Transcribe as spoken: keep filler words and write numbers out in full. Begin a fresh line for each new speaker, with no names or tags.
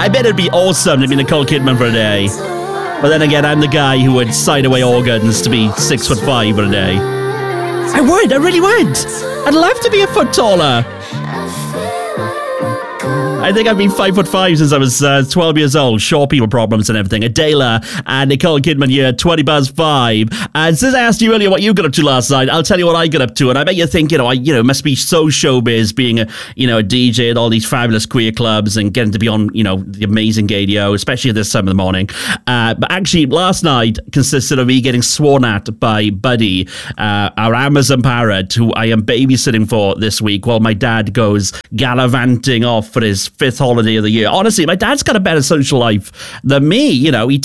I bet it'd be awesome to be Nicole Kidman for a day. But then again, I'm the guy who would sign away organs to be six foot five for a day. I would, I really would. I'd love to be a foot taller. I think I've been five foot five since I was uh, twelve years old. Short people problems and everything. Adela and Nicole Kidman here, twenty past five. And since I asked you earlier what you got up to last night, I'll tell you what I got up to. And I bet you think, you know, I, you know, must be so showbiz being a, you know, a D J at all these fabulous queer clubs and getting to be on, you know, the amazing radio, especially at this time of the morning. Uh, but actually, last night consisted of me getting sworn at by Buddy, uh, our Amazon parrot, who I am babysitting for this week while my dad goes gallivanting off for his fifth holiday of the year. Honestly, my dad's got a better social life than me. You know, he